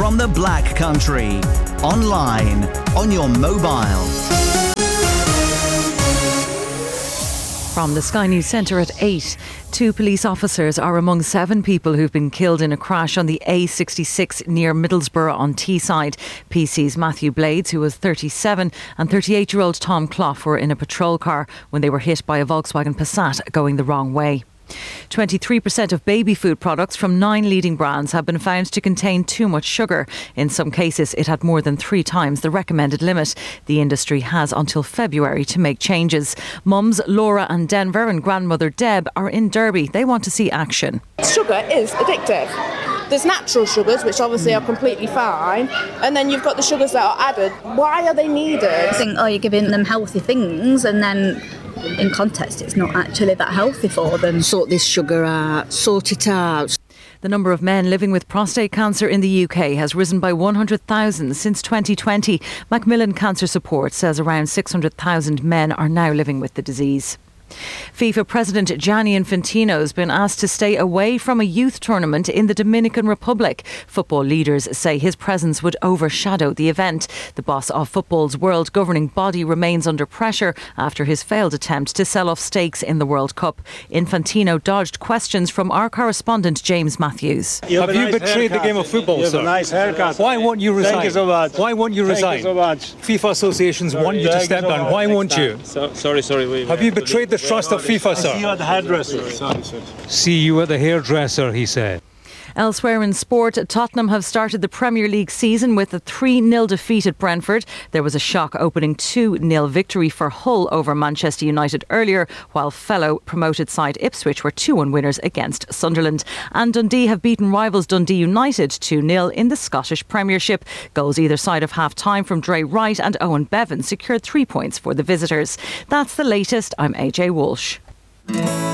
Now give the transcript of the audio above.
from the Black Country. Online, on your mobile. From the Sky News Centre at 8, 2 police officers are among 7 people who've been killed in a crash on the A66 near Middlesbrough on Teesside. PC's Matthew Blades, who was 37, and 38-year-old Tom Clough were in a patrol car when they were hit by a Volkswagen Passat going the wrong way. 23% of baby food products from 9 leading brands have been found to contain too much sugar. In some cases, it had more than 3 times the recommended limit. The industry has until February to make changes. Mums Laura and Denver and grandmother Deb are in Derby. They want to see action. Sugar is addictive. There's natural sugars, which obviously are completely fine, and then you've got the sugars that are added. Why are they needed? I think, you're giving them healthy things, and then in context, it's not actually that healthy for them. Sort this sugar out, sort it out. The number of men living with prostate cancer in the UK has risen by 100,000 since 2020. Macmillan Cancer Support says around 600,000 men are now living with the disease. FIFA President Gianni Infantino has been asked to stay away from a youth tournament in the Dominican Republic. Football leaders say his presence would overshadow the event. The boss of football's world governing body remains under pressure after his failed attempt to sell off stakes in the World Cup. Infantino dodged questions from our correspondent James Matthews. Have you betrayed the game of football, sir? You have a nice haircut. Why won't you resign? Thank you so much. Why won't you resign? Thank you so much. FIFA associations want you to step down. Why won't you? Sorry. Have you betrayed the trust of FIFA, sir? See you at the hairdresser. Sorry. See you at the hairdresser, he said. Elsewhere in sport, Tottenham have started the Premier League season with a 3-0 defeat at Brentford. There was a shock opening 2-0 victory for Hull over Manchester United earlier, while fellow promoted side Ipswich were 2-1 winners against Sunderland. And Dundee have beaten rivals Dundee United 2-0 in the Scottish Premiership. Goals either side of half-time from Dre Wright and Owen Bevan secured 3 points for the visitors. That's the latest. I'm AJ Walsh.